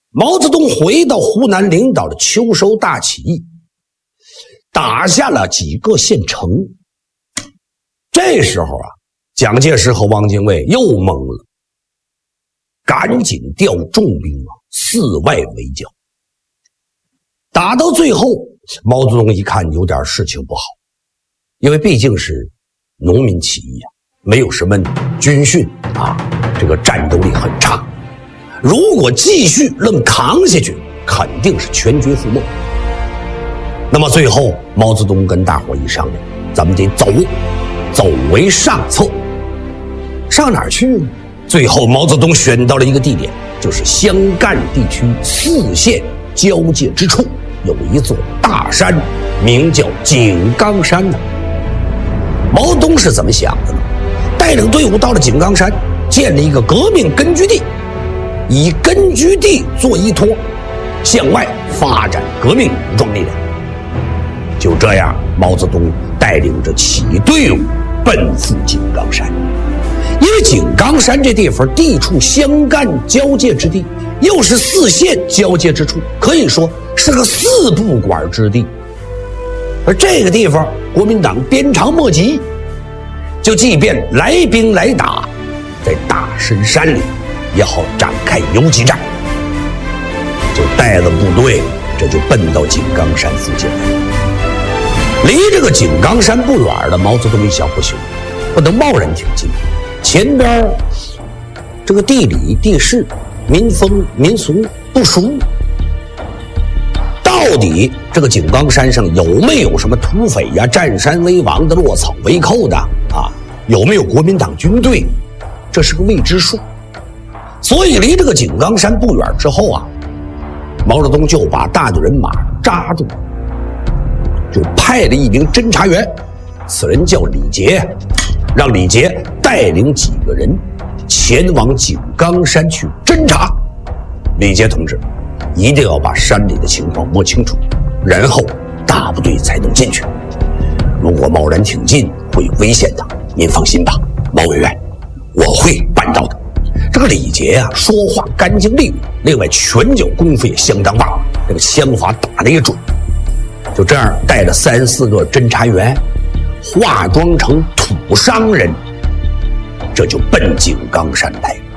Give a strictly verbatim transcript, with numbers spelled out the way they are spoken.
毛泽东回到湖南领导的秋收大起义，打下了几个县城。这时候啊，蒋介石和汪精卫又懵了，赶紧调重兵啊，四外围剿。打到最后，毛泽东一看有点事情不好，因为毕竟是农民起义啊，没有什么军训啊，这个战斗力很差。如果继续愣扛下去，肯定是全军覆没。那么最后，毛泽东跟大伙一商量，咱们得走，走为上策。上哪儿去呢？最后，毛泽东选到了一个地点，就是湘赣地区四县交界之处，有一座大山，名叫井冈山呢。毛泽东是怎么想的呢？带领队伍到了井冈山，建了一个革命根据地。以根据地做依托，向外发展革命武装力量。就这样，毛泽东带领着起义队伍奔赴井冈山。因为井冈山这地方地处湘赣交界之地，又是四县交界之处，可以说是个四不管之地。而这个地方，国民党鞭长莫及，就即便来兵来打，在大深山里也好展开游击战，就带了部队，这就奔到井冈山附近来。离这个井冈山不远的，毛泽东一想，不行，不能贸然挺进，前边这个地理地势、民风民俗不熟，到底这个井冈山上有没有什么土匪呀、占山为王的、落草为寇的啊？有没有国民党军队？这是个未知数。所以离这个井冈山不远之后啊，毛泽东就把大队人马扎住，就派了一名侦察员，此人叫李杰，让李杰带领几个人前往井冈山去侦察。李杰同志一定要把山里的情况摸清楚，然后大部队才能进去。如果贸然挺进会危险的，您放心吧，毛委员，我会办到的。这个李杰啊，说话干净利落，另外拳脚功夫也相当棒，这个枪法打得也准。就这样带着三四个侦察员，化妆成土商人，这就奔井冈山来。